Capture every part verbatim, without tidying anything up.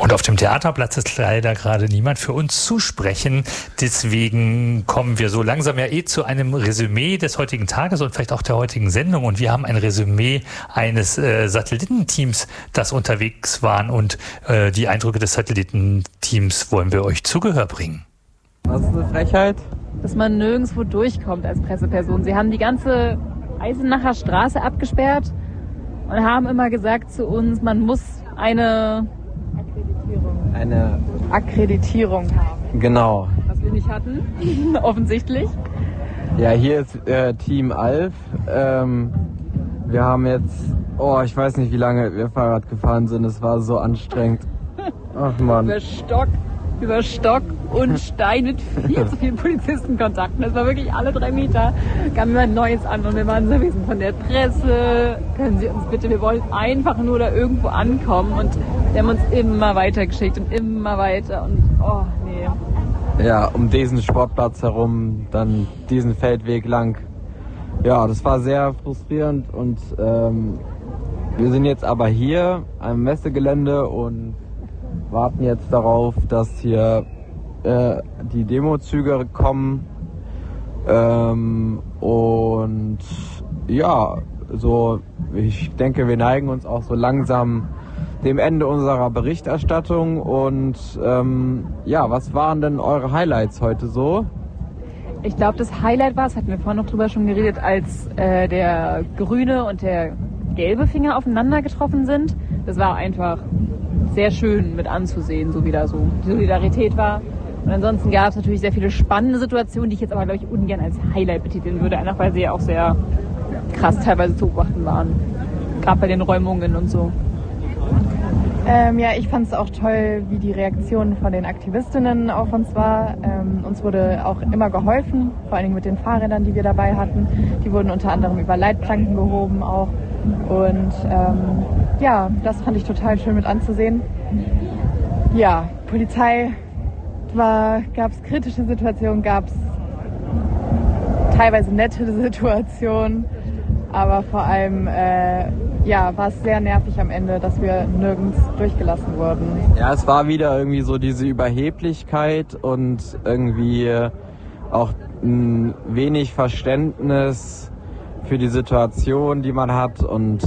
Und auf dem Theaterplatz ist leider gerade niemand für uns zu sprechen. Deswegen kommen wir so langsam ja eh zu einem Resümee des heutigen Tages und vielleicht auch der heutigen Sendung. Und wir haben ein Resümee eines äh, Satellitenteams, das unterwegs waren. Und äh, die Eindrücke des Satellitenteams wollen wir euch zu Gehör bringen. Was ist eine Frechheit? Dass man nirgendwo durchkommt als Presseperson. Sie haben die ganze Eisenacher Straße abgesperrt und haben immer gesagt zu uns, man muss eine Akkreditierung, eine Akkreditierung haben. Genau. Was wir nicht hatten, offensichtlich. Ja, hier ist äh, Team Alf. Ähm, wir haben jetzt, oh, ich weiß nicht, wie lange wir Fahrrad gefahren sind. Es war so anstrengend. Ach Mann. Über Stock, über Stock und Stein mit viel zu vielen Polizistenkontakten. Das war wirklich alle drei Meter, kam immer Neues an und wir waren so, wir sind von der Presse, können Sie uns bitte, wir wollen einfach nur da irgendwo ankommen und die haben uns immer weiter geschickt und immer weiter und oh nee. Ja, um diesen Sportplatz herum, dann diesen Feldweg lang. Ja, das war sehr frustrierend und ähm, wir sind jetzt aber hier am Messegelände und warten jetzt darauf, dass hier äh, die Demozüge kommen ähm, und ja, so ich denke, wir neigen uns auch so langsam dem Ende unserer Berichterstattung und ähm, ja, was waren denn eure Highlights heute so? Ich glaube, das Highlight war, das hatten wir vorhin noch drüber schon geredet, als äh, der grüne und der gelbe Finger aufeinander getroffen sind. Das war einfach sehr schön mit anzusehen, so wie da so die Solidarität war. Und ansonsten gab es natürlich sehr viele spannende Situationen, die ich jetzt aber, glaube ich, ungern als Highlight betiteln würde, einfach weil sie ja auch sehr krass teilweise zu beobachten waren. Gerade bei den Räumungen und so. Ähm, ja, ich fand es auch toll, wie die Reaktion von den Aktivistinnen auf uns war. Ähm, uns wurde auch immer geholfen, vor allen Dingen mit den Fahrrädern, die wir dabei hatten. Die wurden unter anderem über Leitplanken gehoben auch. Und ähm, ja, das fand ich total schön mit anzusehen. Ja, Polizei war, gab es kritische Situationen, gab es teilweise nette Situationen, aber vor allem äh, ja, war es sehr nervig am Ende, dass wir nirgends durchgelassen wurden. Ja, es war wieder irgendwie so diese Überheblichkeit und irgendwie auch ein wenig Verständnis für die Situation, die man hat und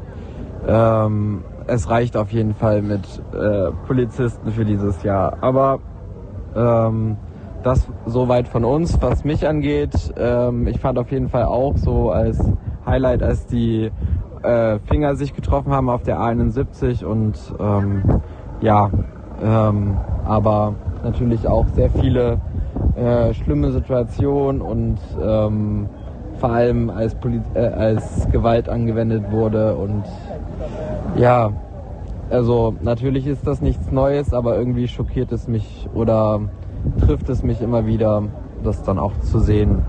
ähm, es reicht auf jeden Fall mit äh, Polizisten für dieses Jahr. Aber ähm, das soweit von uns, was mich angeht. Ähm, ich fand auf jeden Fall auch so als Highlight, als die äh, Finger sich getroffen haben auf der A einundsiebzig und ähm, ja, ähm, aber natürlich auch sehr viele äh, schlimme Situationen und ähm, vor allem als, Poli- äh, als Gewalt angewendet wurde und ja, also natürlich ist das nichts Neues, aber irgendwie schockiert es mich oder trifft es mich immer wieder, das dann auch zu sehen.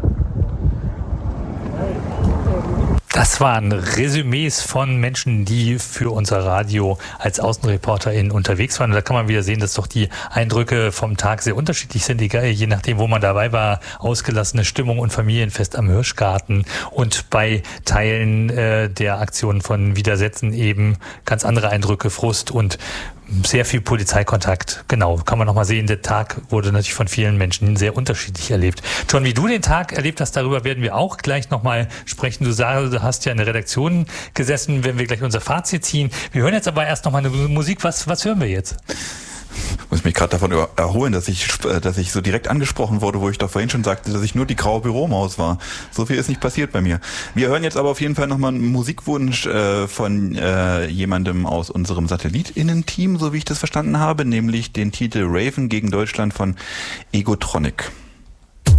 Das waren Resümees von Menschen, die für unser Radio als AußenreporterInnen unterwegs waren. Und da kann man wieder sehen, dass doch die Eindrücke vom Tag sehr unterschiedlich sind, je nachdem, wo man dabei war. Ausgelassene Stimmung und Familienfest am Hirschgarten und bei Teilen äh, der Aktionen von Widersetzen eben ganz andere Eindrücke, Frust und sehr viel Polizeikontakt. Genau, kann man nochmal sehen, der Tag wurde natürlich von vielen Menschen sehr unterschiedlich erlebt. John, wie du den Tag erlebt hast, darüber werden wir auch gleich nochmal sprechen. Du sagst, du hast ja in der Redaktion gesessen, wenn wir gleich unser Fazit ziehen. Wir hören jetzt aber erst nochmal eine Musik. Was, was hören wir jetzt? Ich muss mich gerade davon erholen, dass ich, dass ich so direkt angesprochen wurde, wo ich doch vorhin schon sagte, dass ich nur die graue Büromaus war. So viel ist nicht passiert bei mir. Wir hören jetzt aber auf jeden Fall nochmal einen Musikwunsch äh, von äh, jemandem aus unserem SatellitInnen-Team, so wie ich das verstanden habe, nämlich den Titel Raven gegen Deutschland von Egotronic.